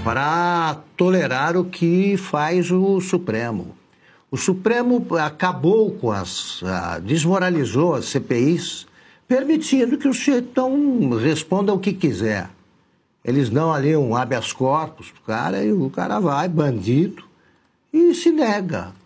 para tolerar o que faz o Supremo. O Supremo acabou com desmoralizou as CPIs, permitindo que o sujeito responda o que quiser. Eles dão ali um habeas corpus pro cara e o cara vai, bandido, e se nega.